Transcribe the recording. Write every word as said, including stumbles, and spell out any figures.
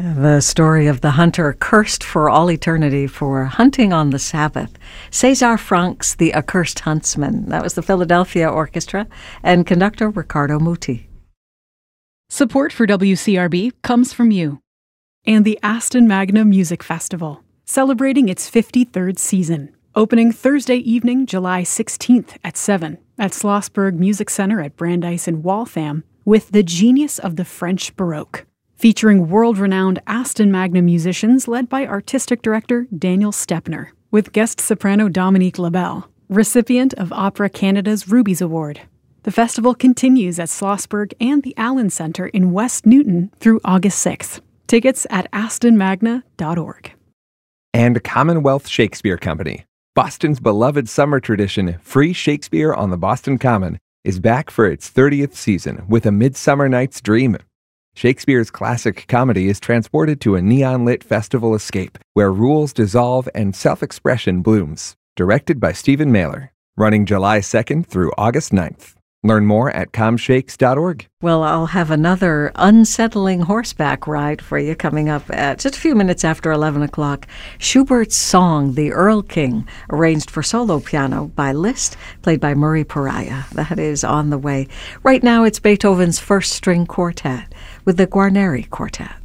The story of the hunter cursed for all eternity for hunting on the Sabbath. César Franck's The Accursed Huntsman. That was the Philadelphia Orchestra and conductor Riccardo Muti. Support for W C R B comes from you and the Aston Magna Music Festival, celebrating its fifty-third season. Opening Thursday evening, July sixteenth at seven at Schlossberg Music Center at Brandeis in Waltham with The Genius of the French Baroque, featuring world-renowned Aston Magna musicians led by artistic director Daniel Stepner, with guest soprano Dominique Labelle, recipient of Opera Canada's Rubies Award. The festival continues at Schlossberg and the Allen Center in West Newton through August sixth. Tickets at aston magna dot org. And Commonwealth Shakespeare Company. Boston's beloved summer tradition, Free Shakespeare on the Boston Common, is back for its thirtieth season with A Midsummer Night's Dream. Shakespeare's classic comedy is transported to a neon-lit festival escape where rules dissolve and self-expression blooms. Directed by Stephen Mailer. Running July second through August ninth. Learn more at com shakes dot org. Well, I'll have another unsettling horseback ride for you coming up at just a few minutes after eleven o'clock. Schubert's song, The Earl King, arranged for solo piano by Liszt, played by Murray Pariah. That is on the way. Right now, it's Beethoven's first string quartet with the Guarneri Quartet.